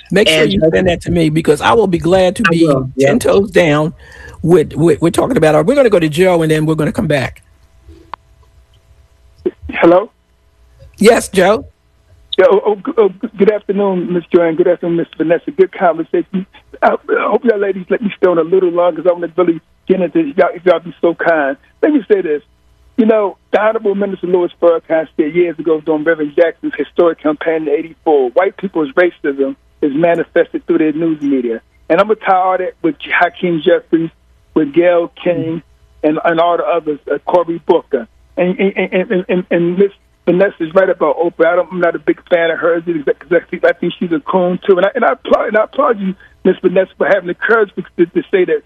Make sure And you send that to me because I will be glad to I be will. 10 Yep. toes down with we're talking about. We're going to go to Joe and then we're going to come back. Hello? Yes, Joe. Yeah, good afternoon, Miss Joanne. Good afternoon, Miss Vanessa. Good conversation. I hope y'all ladies let me stay on a little longer because I want to really get into y'all, if y'all be so kind. Let me say this. You know, the Honorable Minister Louis Farrakhan said years ago during Reverend Jackson's historic campaign in '84, white people's racism is manifested through their news media. And I'm going to tie all that with Hakeem Jeffries, with Gayle King, and all the others, Cory Booker. And Miss Vanessa's right about Oprah. I'm not a big fan of hers because I think she's a coon too. And I applaud you, Miss Vanessa, for having the courage to say that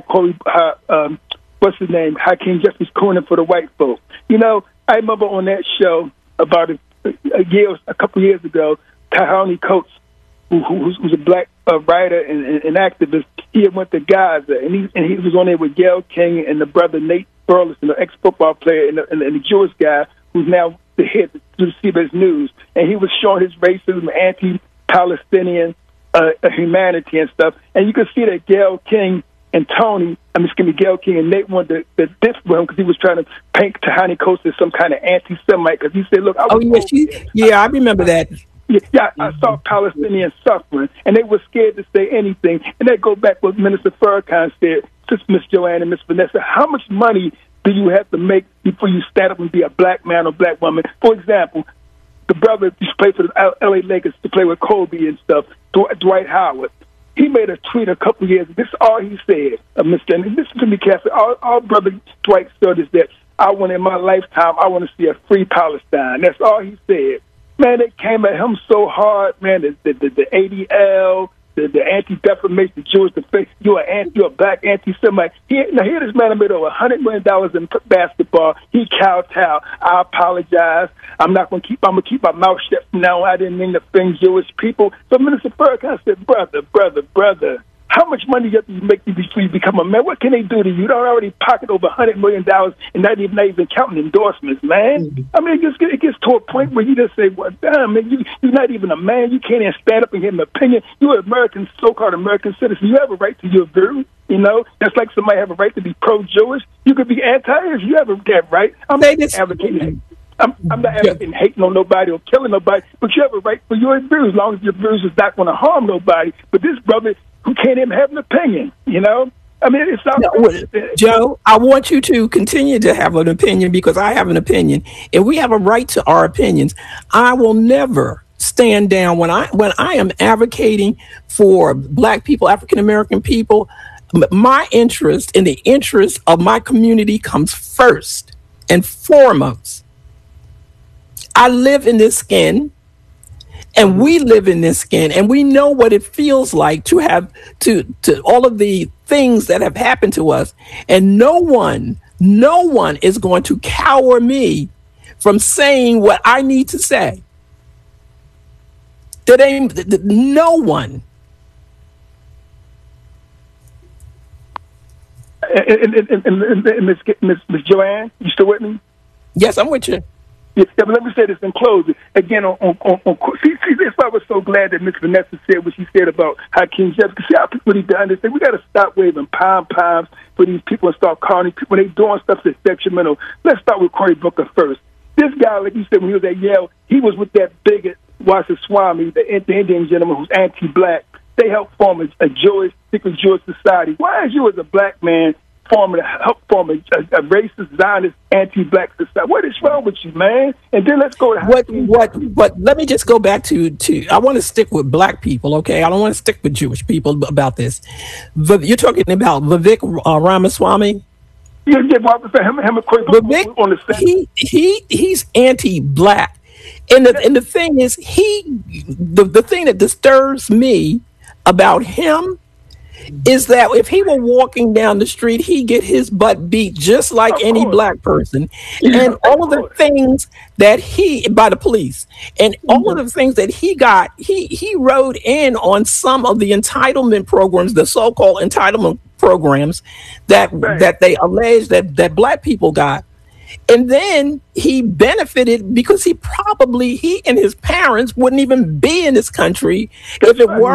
what's his name, Hakeem Jeffries cooning for the white folk. You know, I remember on that show about a couple years ago, Tahani Coates, who's a black writer and activist, he had went to Gaza and he was on there with Gayle King and the brother Nate Burleson, the ex-football player, and the Jewish guy who's now the head to the CBS News, and he was showing his racism, anti-Palestinian humanity and stuff. And you could see that Gayle King and Gayle King and Nate wanted to diss with him because he was trying to paint Tahani Coates as some kind of anti-Semite because he said, "Look, I remember that." Yeah, I saw Palestinians suffering, and they were scared to say anything. And they go back what Minister Farrakhan said to Miss Joanne and Miss Vanessa. How much money do you have to make before you stand up and be a black man or black woman? For example, the brother used to play for the L.A. Lakers to play with Kobe and stuff, Dwight Howard. He made a tweet a couple years ago. This is all he said, Mr. And listen to me carefully. All brother Dwight said is that I want in my lifetime, I want to see a free Palestine. That's all he said. Man, they came at him so hard, man. The ADL, the anti-defamation, the Jewish defense. You're a black anti-Semite. Here this man made over $100 million in basketball. He kowtowed. I apologize. I'm going to keep my mouth shut from now on. I didn't mean to offend Jewish people. So Minister Farrakhan said, brother, how much money you have to make before you become a man? What can they do to you? You don't already pocket over $100 million and not even counting endorsements, man. Mm-hmm. I mean, it gets to a point where you just say, well, damn, man, you're not even a man. You can't even stand up and give an opinion. You're an so-called American citizen. You have a right to your view. You know, just like somebody have a right to be pro-Jewish. You could be anti-Jewish. You have that right. I'm not advocating hating on nobody or killing nobody, but you have a right for your views as long as your views is not going to harm nobody. But this brother who can't even have an opinion, you know? I mean, it's not... Joe, I want you to continue to have an opinion because I have an opinion, and we have a right to our opinions. I will never stand down when I am advocating for black people, African American people. My interest and the interest of my community comes first and foremost. I live in this skin. And we live in this skin, and we know what it feels like to have to all of the things that have happened to us. And no one is going to cower me from saying what I need to say. No one. And Miss Joanne, you still with me? Yes, I'm with you. Yeah, but let me say this in closing. Again, see, that's why I was so glad that Miss Vanessa said what she said about Hakeem Jeffries. Because see how people need to understand. We got to stop waving pom-poms for these people and start calling people when they doing stuff that's detrimental. Let's start with Cory Booker first. This guy, like you said, when he was at Yale, he was with that bigot Wasaswamy, the Indian gentleman who's anti-black. They helped form a secret Jewish society. Why is you as a black man help form a racist, Zionist, anti-black society? What is wrong with you, man? And then let's go to what. Let me just go back to. I want to stick with black people, okay? I don't want to stick with Jewish people about this. You're talking about Vivek Ramaswamy. Yeah, him and Vivek, on the he's anti-black, and the thing is, the thing that disturbs me about him is that if he were walking down the street, he'd get his butt beat just like any black person. And all of the things that by the police, and all of the things that he got, he rode in on some of the entitlement programs, the so-called entitlement programs that they allege that black people got. And then he benefited because he and his parents wouldn't even be in this country if it were